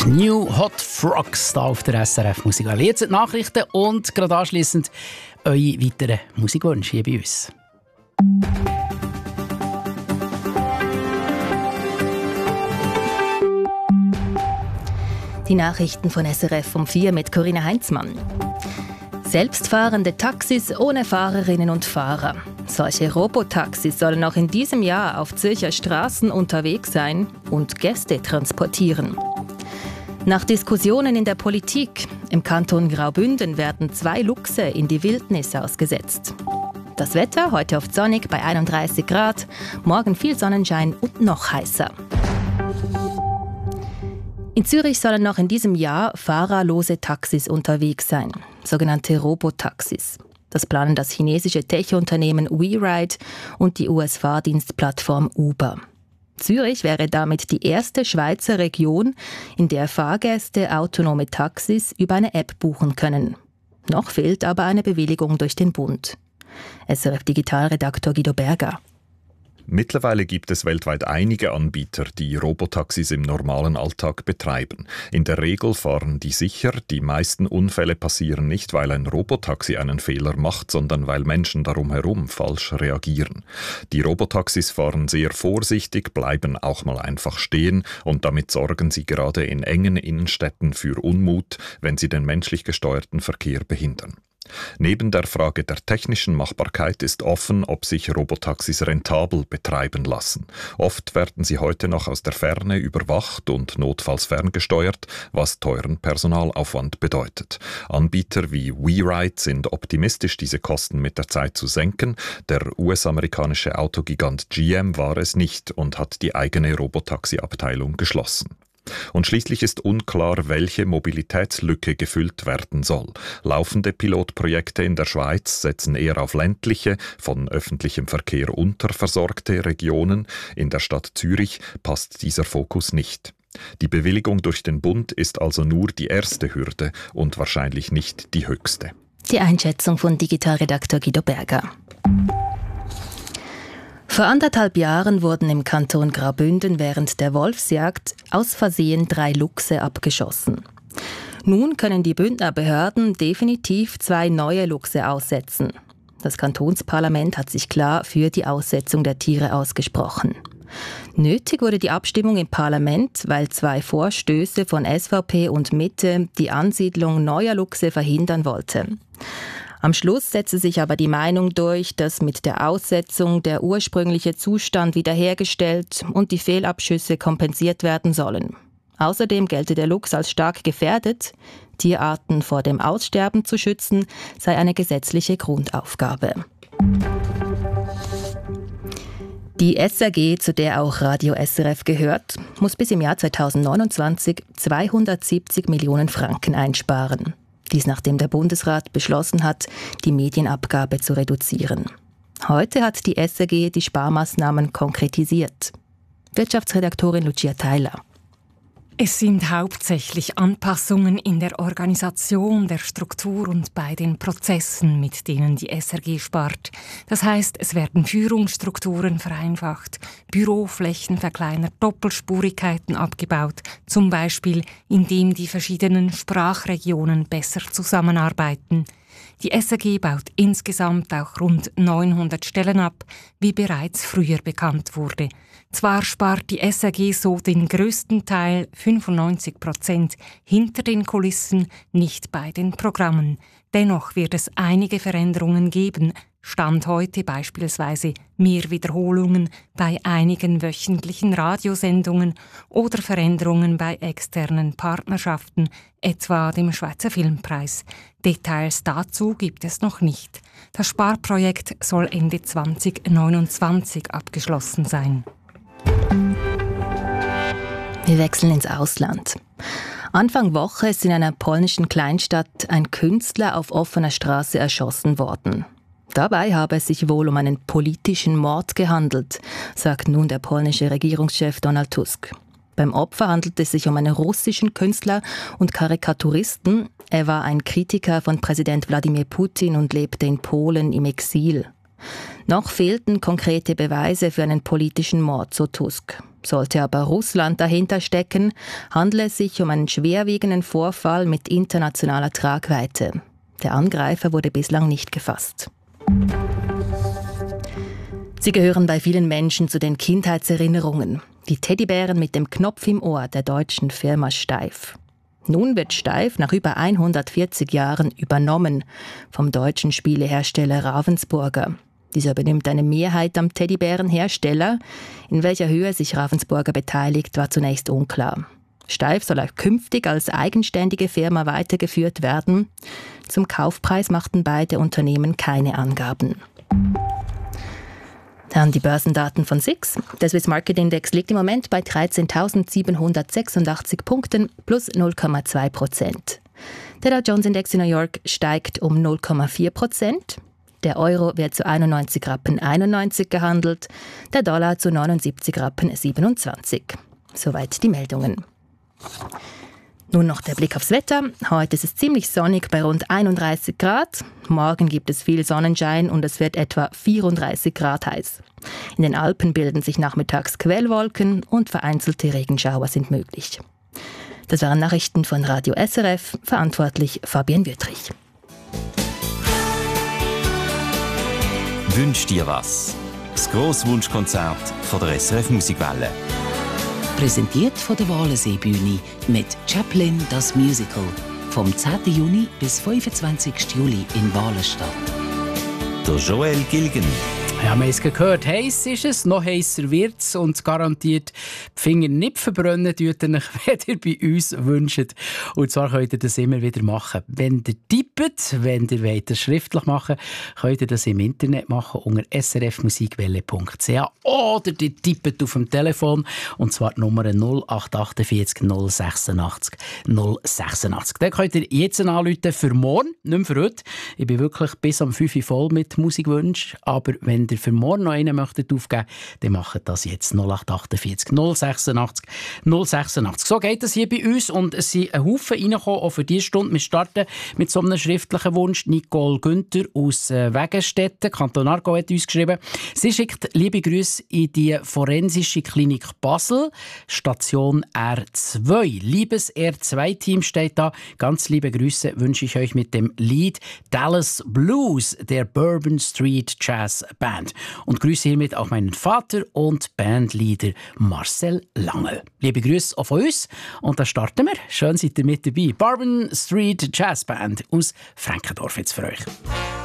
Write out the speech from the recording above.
New Hot Frogs hier auf der SRF Musik. Jetzt sind die Nachrichten und gerade anschliessend eure weiteren Musikwünsche hier bei uns. Die Nachrichten von SRF um 4 mit Corinna Heinzmann. Selbstfahrende Taxis ohne Fahrerinnen und Fahrer. Solche Robotaxis sollen auch in diesem Jahr auf Zürcher Straßen unterwegs sein und Gäste transportieren. Nach Diskussionen in der Politik im Kanton Graubünden werden 2 Luchse in die Wildnis ausgesetzt. Das Wetter heute oft sonnig bei 31 Grad, morgen viel Sonnenschein und noch heißer. In Zürich sollen noch in diesem Jahr fahrerlose Taxis unterwegs sein, sogenannte Robotaxis. Das planen das chinesische Tech-Unternehmen WeRide und die US-Fahrdienstplattform Uber. Zürich wäre damit die erste Schweizer Region, in der Fahrgäste autonome Taxis über eine App buchen können. Noch fehlt aber eine Bewilligung durch den Bund. SRF-Digitalredaktor Guido Berger. Mittlerweile gibt es weltweit einige Anbieter, die Robotaxis im normalen Alltag betreiben. In der Regel fahren die sicher. Die meisten Unfälle passieren nicht, weil ein Robotaxi einen Fehler macht, sondern weil Menschen darum herum falsch reagieren. Die Robotaxis fahren sehr vorsichtig, bleiben auch mal einfach stehen und damit sorgen sie gerade in engen Innenstädten für Unmut, wenn sie den menschlich gesteuerten Verkehr behindern. Neben der Frage der technischen Machbarkeit ist offen, ob sich Robotaxis rentabel betreiben lassen. Oft werden sie heute noch aus der Ferne überwacht und notfalls ferngesteuert, was teuren Personalaufwand bedeutet. Anbieter wie WeRide sind optimistisch, diese Kosten mit der Zeit zu senken. Der US-amerikanische Autogigant GM war es nicht und hat die eigene Robotaxi-Abteilung geschlossen. Und schließlich ist unklar, welche Mobilitätslücke gefüllt werden soll. Laufende Pilotprojekte in der Schweiz setzen eher auf ländliche, von öffentlichem Verkehr unterversorgte Regionen. In der Stadt Zürich passt dieser Fokus nicht. Die Bewilligung durch den Bund ist also nur die erste Hürde und wahrscheinlich nicht die höchste. Die Einschätzung von Digitalredaktor Guido Berger. Vor 1,5 Jahren wurden im Kanton Graubünden während der Wolfsjagd aus Versehen 3 Luchse abgeschossen. Nun können die Bündner Behörden definitiv 2 neue Luchse aussetzen. Das Kantonsparlament hat sich klar für die Aussetzung der Tiere ausgesprochen. Nötig wurde die Abstimmung im Parlament, weil 2 Vorstöße von SVP und Mitte die Ansiedlung neuer Luchse verhindern wollten. Am Schluss setzte sich aber die Meinung durch, dass mit der Aussetzung der ursprüngliche Zustand wiederhergestellt und die Fehlabschüsse kompensiert werden sollen. Außerdem gelte der Luchs als stark gefährdet. Tierarten vor dem Aussterben zu schützen, sei eine gesetzliche Grundaufgabe. Die SRG, zu der auch Radio SRF gehört, muss bis im Jahr 2029 270 Millionen Franken einsparen. Dies nachdem der Bundesrat beschlossen hat, die Medienabgabe zu reduzieren. Heute hat die SRG die Sparmaßnahmen konkretisiert. Wirtschaftsredaktorin Lucia Theiler. Es sind hauptsächlich Anpassungen in der Organisation, der Struktur und bei den Prozessen, mit denen die SRG spart. Das heißt, es werden Führungsstrukturen vereinfacht, Büroflächen verkleinert, Doppelspurigkeiten abgebaut, zum Beispiel indem die verschiedenen Sprachregionen besser zusammenarbeiten. Die SRG baut insgesamt auch rund 900 Stellen ab, wie bereits früher bekannt wurde. Zwar spart die SRG so den grössten Teil, 95%, hinter den Kulissen, nicht bei den Programmen. Dennoch wird es einige Veränderungen geben. Stand heute beispielsweise mehr Wiederholungen bei einigen wöchentlichen Radiosendungen oder Veränderungen bei externen Partnerschaften, etwa dem Schweizer Filmpreis. Details dazu gibt es noch nicht. Das Sparprojekt soll Ende 2029 abgeschlossen sein. Wir wechseln ins Ausland. Anfang Woche ist in einer polnischen Kleinstadt ein Künstler auf offener Straße erschossen worden. Dabei habe es sich wohl um einen politischen Mord gehandelt, sagt nun der polnische Regierungschef Donald Tusk. Beim Opfer handelt es sich um einen russischen Künstler und Karikaturisten. Er war ein Kritiker von Präsident Wladimir Putin und lebte in Polen im Exil. Noch fehlten konkrete Beweise für einen politischen Mord, so Tusk. Sollte aber Russland dahinter stecken, handle es sich um einen schwerwiegenden Vorfall mit internationaler Tragweite. Der Angreifer wurde bislang nicht gefasst. Sie gehören bei vielen Menschen zu den Kindheitserinnerungen. Die Teddybären mit dem Knopf im Ohr der deutschen Firma Steiff. Nun wird Steiff nach über 140 Jahren übernommen vom deutschen Spielehersteller Ravensburger. Dieser übernimmt eine Mehrheit am Teddybärenhersteller. In welcher Höhe sich Ravensburger beteiligt, war zunächst unklar. Steiff soll auch künftig als eigenständige Firma weitergeführt werden. Zum Kaufpreis machten beide Unternehmen keine Angaben. Dann die Börsendaten von SIX. Der Swiss Market Index liegt im Moment bei 13.786 Punkten plus 0,2%. Der Dow Jones Index in New York steigt um 0,4%. Der Euro wird zu 91,91 Rappen gehandelt, der Dollar zu 79,27 Rappen. Soweit die Meldungen. Nun noch der Blick aufs Wetter. Heute ist es ziemlich sonnig bei rund 31 Grad. Morgen gibt es viel Sonnenschein und es wird etwa 34 Grad heiß. In den Alpen bilden sich nachmittags Quellwolken und vereinzelte Regenschauer sind möglich. Das waren Nachrichten von Radio SRF, verantwortlich Fabian Wüttrich. Wünsch dir was? Das Grosswunschkonzert von der SRF Musikwelle. Präsentiert von der Walensee-Bühne mit Chaplin das Musical. Vom 10. Juni bis 25. Juli in Walenstadt. Der Joel Gilgen. Ja, wir haben es gehört. Heiß ist es, noch heißer wird es und garantiert die Finger nicht verbrennen, tut ihr euch, wenn ihr bei uns wünscht. Und zwar könnt ihr das immer wieder machen. Wenn ihr tippt, wenn ihr wollt, das schriftlich machen, könnt ihr das im Internet machen unter srfmusikwelle.ch oder ihr tippt auf dem Telefon und zwar die Nummer 0848 086 086. Dann könnt ihr jetzt anrufen für morgen, nicht mehr für heute. Ich bin wirklich bis am 5 Uhr voll mit Musikwünschen, aber wenn ihr für morgen noch einen möchtet aufgeben, dann macht das jetzt 0848 086 086. So geht es hier bei uns und es sind ein Haufen reingekommen, auch für diese Stunde. Wir starten mit so einem schriftlichen Wunsch. Nicole Günther aus Wegenstetten, Kanton Aargau, hat uns geschrieben. Sie schickt liebe Grüße in die forensische Klinik Basel, Station R2. Liebes R2-Team steht da. Ganz liebe Grüße wünsche ich euch mit dem Lied Dallas Blues der Bourbon Street Jazz Band. Und grüße hiermit auch meinen Vater und Bandleader Marcel Langel. Liebe Grüße auch von uns und dann starten wir. Schön seid ihr mit dabei. Bourbon Street Jazz Band aus Frankendorf jetzt für euch.